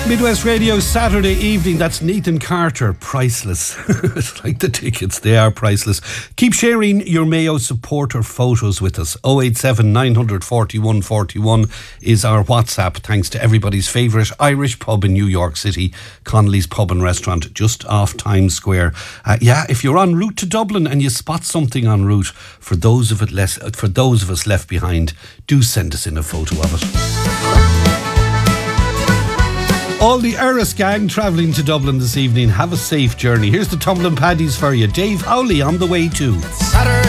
Midwest Radio Saturday evening. That's Nathan Carter. Priceless. It's like the tickets, they are priceless. Keep sharing your Mayo supporter photos with us. 087 941 41 is our WhatsApp. Thanks to everybody's favourite Irish pub in New York City, Connolly's Pub and Restaurant, just off Times Square. If you're en route to Dublin and you spot something en route, for those of us left behind, do send us in a photo of it. All the Eris gang travelling to Dublin this evening, have a safe journey. Here's the Tumbling Paddies for you. Dave Howley on the way too.